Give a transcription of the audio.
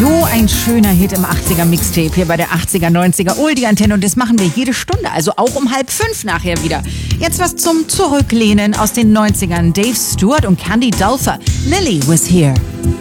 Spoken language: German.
So ein schöner Hit im 80er Mixtape hier bei der 80er, 90er Oldie-Antenne und das machen wir jede Stunde, also auch um 4:30 nachher wieder. Jetzt was zum Zurücklehnen aus den 90ern. Dave Stewart und Candy Dulfer. Lily was here.